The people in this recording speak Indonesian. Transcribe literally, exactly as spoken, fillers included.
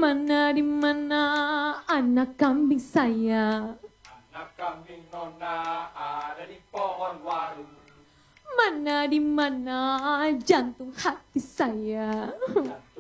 Mana di mana anak kambing saya? Anak kambing nona ada di pohon waru. Mana di mana jantung hati saya? Jantung